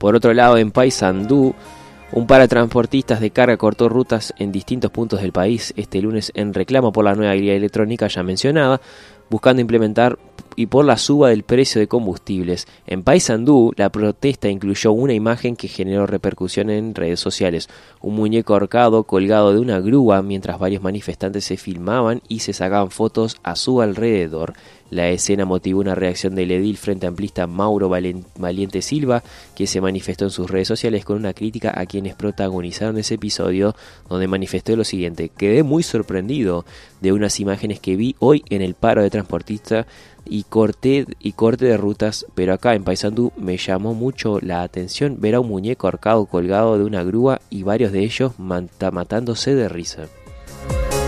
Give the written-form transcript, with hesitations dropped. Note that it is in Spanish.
Por otro lado, en Paysandú, un paratransportistas de carga cortó rutas en distintos puntos del país este lunes en reclamo por la nueva guía electrónica ya mencionada, buscando implementar y por la suba del precio de combustibles. En Paysandú, la protesta incluyó una imagen que generó repercusión en redes sociales. Un muñeco ahorcado colgado de una grúa mientras varios manifestantes se filmaban y se sacaban fotos a su alrededor. La escena motivó una reacción del edil frente amplista Mauro Valiente Silva, que se manifestó en sus redes sociales con una crítica a quienes protagonizaron ese episodio, donde manifestó lo siguiente: quedé muy sorprendido de unas imágenes que vi hoy en el paro de transportistas y corte de rutas, pero acá en Paysandú me llamó mucho la atención ver a un muñeco ahorcado colgado de una grúa y varios de ellos matándose de risa.